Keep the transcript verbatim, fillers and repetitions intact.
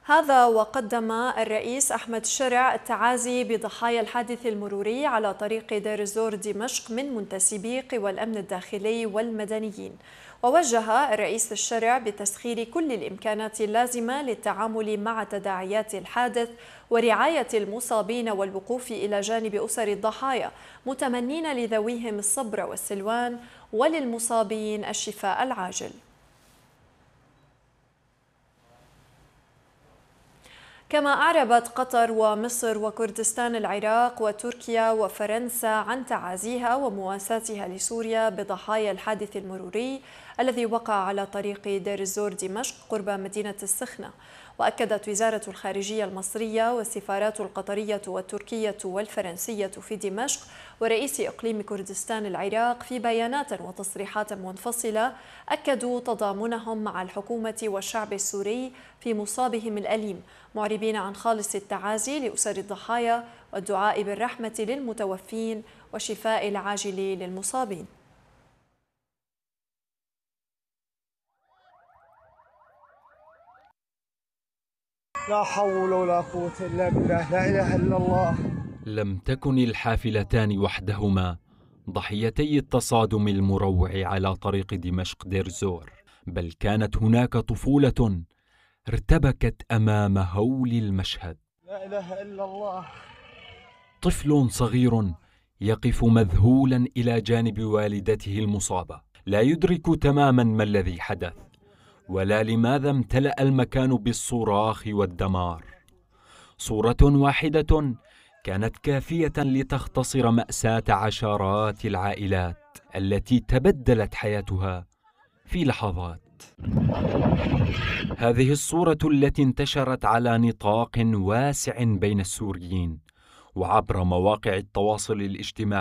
هذا وقدم الرئيس أحمد شرع التعازي بضحايا الحادث المروري على طريق دير الزور دمشق من منتسبي قوى الأمن الداخلي والمدنيين. ووجه الرئيس الشرع بتسخير كل الإمكانات اللازمة للتعامل مع تداعيات الحادث ورعاية المصابين والوقوف إلى جانب أسر الضحايا، متمنين لذويهم الصبر والسلوان وللمصابين الشفاء العاجل. كما أعربت قطر ومصر وكردستان العراق وتركيا وفرنسا عن تعازيها ومواساتها لسوريا بضحايا الحادث المروري الذي وقع على طريق دير الزور دمشق قرب مدينة السخنة. وأكدت وزارة الخارجية المصرية والسفارات القطرية والتركية والفرنسية في دمشق ورئيس إقليم كردستان العراق في بيانات وتصريحات منفصلة أكدوا تضامنهم مع الحكومة والشعب السوري في مصابهم الأليم، معربين عن خالص التعازي لأسر الضحايا والدعاء بالرحمة للمتوفين والشفاء العاجل للمصابين. لا حول ولا قوة إلا بالله، لا إله إلا الله. لم تكن الحافلتان وحدهما ضحيتي التصادم المروع على طريق دمشق دير الزور، بل كانت هناك طفولة ارتبكت أمام هول المشهد. لا إله إلا الله. طفل صغير يقف مذهولا إلى جانب والدته المصابة، لا يدرك تماما ما الذي حدث ولا لماذا امتلأ المكان بالصراخ والدمار. صورة واحدة كانت كافية لتختصر مأساة عشرات العائلات التي تبدلت حياتها في لحظات. هذه الصورة التي انتشرت على نطاق واسع بين السوريين وعبر مواقع التواصل الاجتماعي